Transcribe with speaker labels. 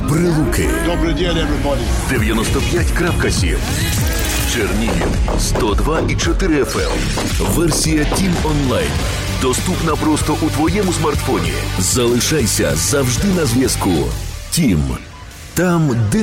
Speaker 1: Прилуки
Speaker 2: Добрый день, everybody.
Speaker 1: 95.7, Чернігів 102,4 FM. Версія Тім онлайн доступна просто у твоєму смартфоні. Залишайся завжди на зв'язку. Тім. Там, де